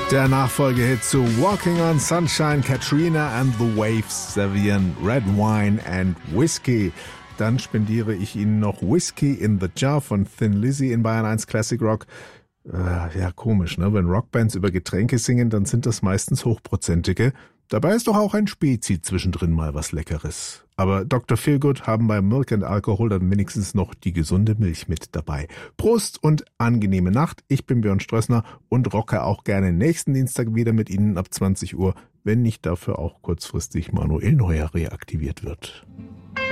Der Nachfolgehit zu Walking on Sunshine, Katrina and the Waves servieren Red Wine and Whiskey. Dann spendiere ich Ihnen noch Whiskey in the Jar von Thin Lizzy in Bayern 1 Classic Rock. Ja, komisch, ne? Wenn Rockbands über Getränke singen, dann sind das meistens hochprozentige. Dabei ist doch auch ein Spezi zwischendrin mal was Leckeres. Aber Dr. Feelgood haben bei Milk and Alcohol dann wenigstens noch die gesunde Milch mit dabei. Prost und angenehme Nacht. Ich bin Björn Strössner und rocke auch gerne nächsten Dienstag wieder mit Ihnen ab 20 Uhr, wenn nicht dafür auch kurzfristig Manuel Neuer reaktiviert wird.